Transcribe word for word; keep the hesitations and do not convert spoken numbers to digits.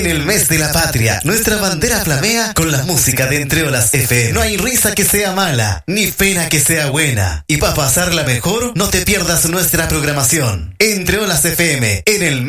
En el mes de la patria, nuestra bandera flamea con la música de Entre Olas F M. No hay risa que sea mala, ni pena que sea buena. Y para pasarla mejor, no te pierdas nuestra programación. Entre Olas F M, en el mes